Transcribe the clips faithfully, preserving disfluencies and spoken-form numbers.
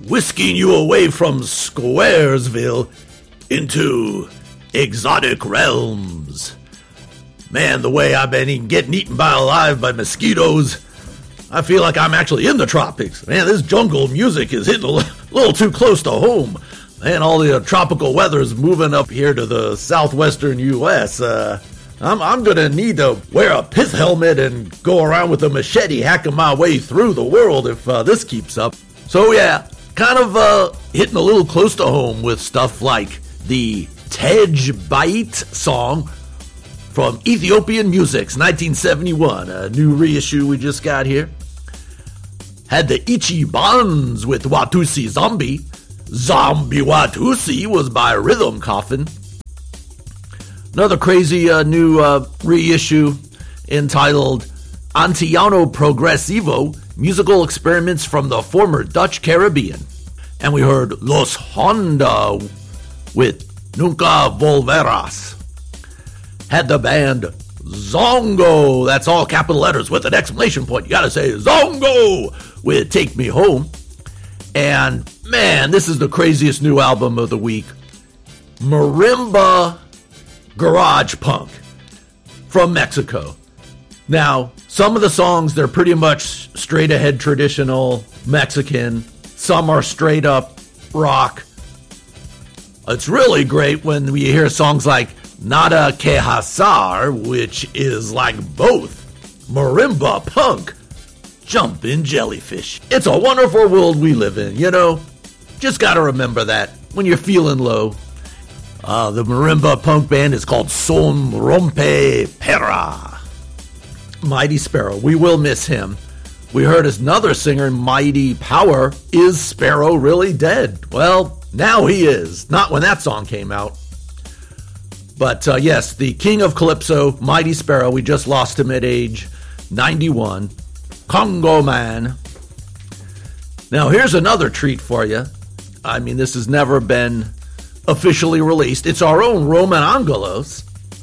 whisking you away from Squaresville into exotic realms. Man, the way I've been eating, getting eaten by alive by mosquitoes, I feel like I'm actually in the tropics. Man, this jungle music is hitting a little too close to home. Man, all the uh, tropical weather's moving up here to the southwestern U S Uh, I'm, I'm going to need to wear a pith helmet and go around with a machete hacking my way through the world if uh, this keeps up. So yeah, kind of uh, hitting a little close to home with stuff like the Tej Bait song from Ethiopian Music's nineteen seventy-one, a new reissue we just got here. Had the Ichibans with Watusi Zombie. Zombie Watusi was by Rhythm Coffin. Another crazy uh, new uh, reissue entitled Antiano Progressivo, Musical Experiments from the Former Dutch Caribbean. And we heard Los Honda with Nunca Volverás. Had the band Zongo, that's all capital letters with an exclamation point. You gotta say Zongo with Take Me Home. And man, this is the craziest new album of the week. Marimba Garage Punk from Mexico. Now, some of the songs, they're pretty much straight ahead traditional Mexican. Some are straight up rock. It's really great when we hear songs like Nada Que Hasar, which is like both marimba punk, jumpin' jellyfish. It's a wonderful world we live in, you know? Just gotta remember that when you're feeling low. Uh, the marimba punk band is called Son Rompe Pera. Mighty Sparrow, we will miss him. We heard another singer, Mighty Power. Is Sparrow really dead? Well, now he is. Not when that song came out. But uh, yes, the king of Calypso, Mighty Sparrow, we just lost him at age ninety-one. Congo Man. Now here's another treat for you. I mean, this has never been officially released. It's our own Roman Angelos.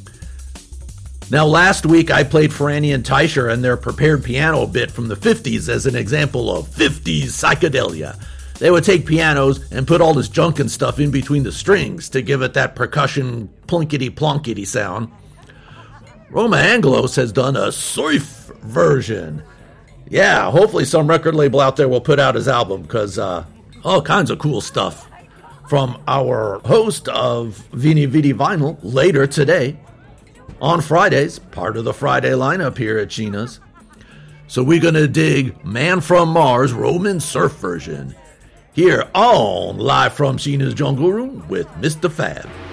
Now, last week I played Franny and Teicher and their prepared piano bit from the fifties as an example of fifties psychedelia. They would take pianos and put all this junk and stuff in between the strings to give it that percussion plunkety-plonkety sound. Roma Angelos has done a surf version. Yeah, hopefully some record label out there will put out his album, because uh, all kinds of cool stuff from our host of Vini Vidi Vinyl later today on Fridays, part of the Friday lineup here at Sheena's. So we're going to dig Man from Mars Roman surf version here on Live from Sheena's Jungle Room with Mister Fab.